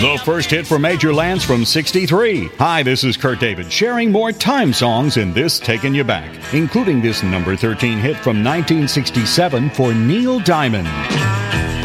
The first hit for Major Lance from '63. Hi, this is Kurt David, sharing more time songs in this Taking You Back, including this number 13 hit from 1967 for Neil Diamond.